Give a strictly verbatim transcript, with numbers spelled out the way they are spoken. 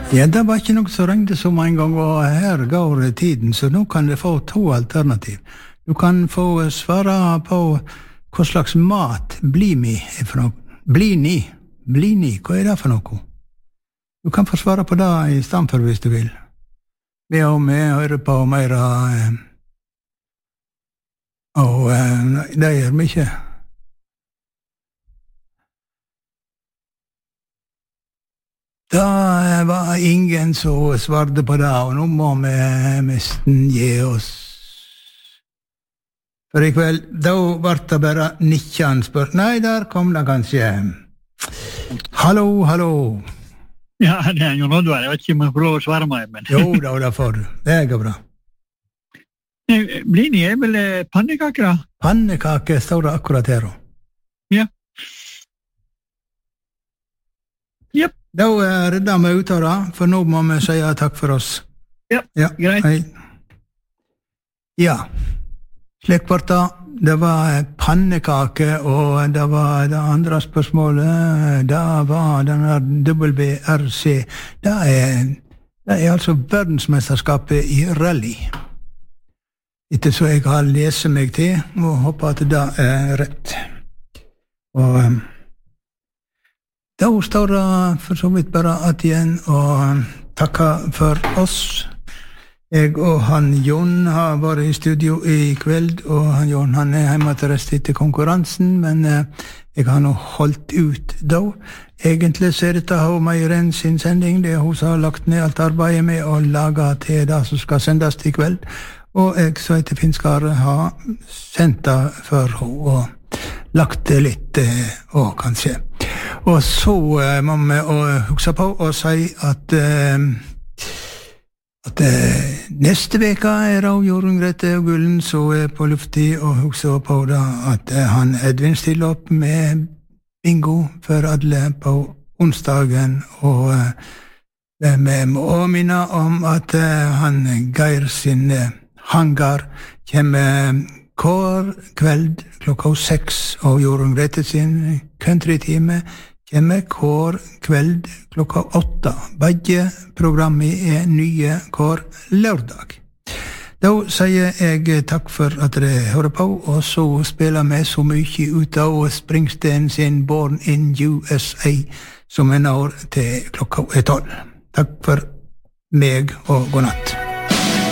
Ja, det var ikke noe som ringte så mange ganger, og her går tiden, så nå kan du få to alternativ. Du kan få svare på hva slags mat Blini er for noe. Blini, Blini, hva er det for noe? Du kan få svare på det i stedet for hvis du vil. Vi og vi hører på mer eh, og eh, det gjør vi ikke. Det var ingen som svarte på det, og nå må vi nesten gi oss. For i kveld, da var det bare nittjen spør. Nei, der kom det kanskje. Hallo, hallo. Ja, det er jo Oddvar. Jeg vet ikke om jeg får lov å svare meg, men... Jo, da, det får du. Det går bra. Blini er vel pannekaker, da? Pannekaker står det akkurat her. Ja. Jep. Da redder vi ut av det, for nå må vi si takk for oss. Ja, ja greit. Hei. Ja, slik var det. Det var pannekake, og det var det andre spørsmålet, det var denne W R C. Det er, det er altså verdensmesterskapet i rally. Etter så jeg har lest meg til, og håper at det er rett. Og da står det for så vidt bare at igjen, og takka for oss. Jeg og han Jon har vært i studio i kveld, og han Jon han er hjemme til rest etter konkurransen, men eh, jeg har nå holdt ut da. Egentlig så er dette hun Meiren sin sending, det er hun som har lagt ned alt arbeidet med å lage til det som skal sendes i kveld, og jeg så etter Finskare har sendt det for henne, og lagt det litt eh, og kanskje. Og så eh, må vi huske på å si at eh, at eh, neste veka er det Jorunn Grete og Gullen som er på lufti, og husk på da at eh, han Edvin stiller opp med bingo for alle på onsdagen, og eh, vi må minne om at eh, han Geir sin eh, hangar kommer hver kveld klokka seks, og Jorunn Grete sin countrytime kommer hver kveld klokka åtta. Begge programmet er nye hver lørdag. Da sier jeg takk for at dere hører på, og så spiller vi så mye ut av Springsteen sin Born in U S A, som er når til klokka er tolv. Takk for meg, og god natt.